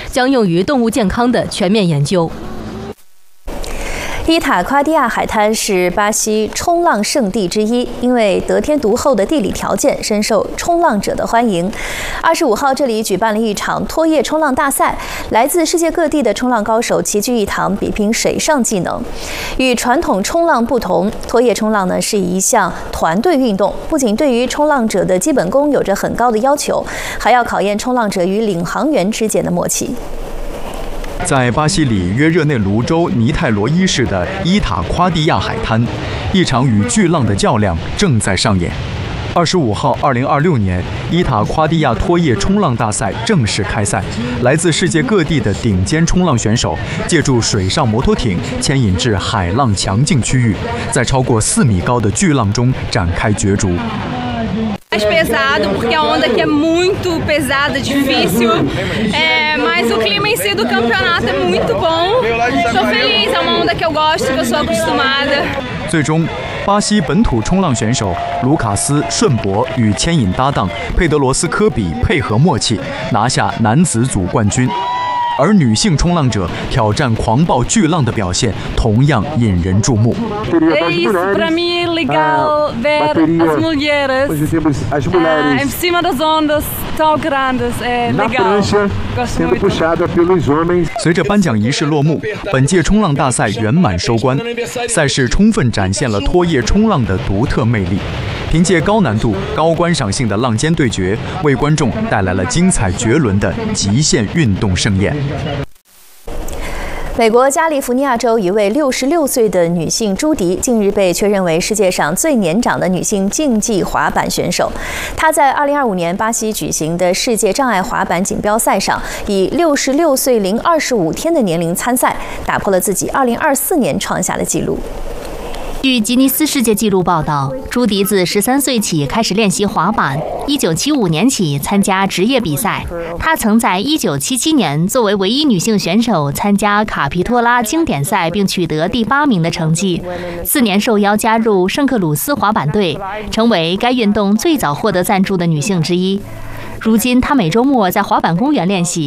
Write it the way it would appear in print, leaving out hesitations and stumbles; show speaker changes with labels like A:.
A: 将用于动物健康的全面研究。
B: 伊塔夸蒂亚海滩是巴西冲浪圣地之一，因为得天独厚的地理条件，深受冲浪者的欢迎。25号，这里举办了一场拖曳冲浪大赛，来自世界各地的冲浪高手齐聚一堂，比拼水上技能。与传统冲浪不同，拖曳冲浪呢是一项团队运动，不仅对于冲浪者的基本功有着很高的要求，还要考验冲浪者与领航员之间的默契。
C: 在巴西里约热内卢州尼泰罗伊市的伊塔夸蒂亚海滩，一场与巨浪的较量正在上演。25号，2026年伊塔夸蒂亚拖曳冲浪大赛正式开赛，来自世界各地的顶尖冲浪选手借助水上摩托艇牵引至海浪强劲区域，在超过4米高的巨浪中展开角逐。
D: Mais pesado, porque a onda aqui é muito pesada, difícil, mas o clima em si do campeonato é muito bom. Estou feliz, é uma onda que eu gosto, que eu sou acostumada.
C: 最终，巴西本土冲浪选手卢卡斯·顺伯与牵引搭档佩德罗斯·科比配合默契，拿下男子组冠军。而女性冲浪者挑战狂暴巨浪的表现同样引人注目。
D: É isso, para mim é legal ver as mulheres em cima das ondas tão grandes, é legal. Gosto muito.
C: 随着颁奖仪式落幕，本届冲浪大赛圆满收官。赛事充分展现了拖曳冲浪的独特魅力，凭借高难度、高观赏性的浪尖对决，为观众带来了精彩绝伦的极限运动盛宴。
B: 美国加利福尼亚州一位66岁的女性朱迪，近日被确认为世界上最年长的女性竞技滑板选手。她在2025年巴西举行的世界障碍滑板锦标赛上，以66岁零25天的年龄参赛，打破了自己2024年创下的纪录。
A: 据吉尼斯世界纪录报道，朱迪自13岁起开始练习滑板，1975年起参加职业比赛。她曾在1977年作为唯一女性选手参加卡皮托拉经典赛，并取得第8名的成绩。4年受邀加入圣克鲁斯滑板队，成为该运动最早获得赞助的女性之一。如今，她每周末在滑板公园练习。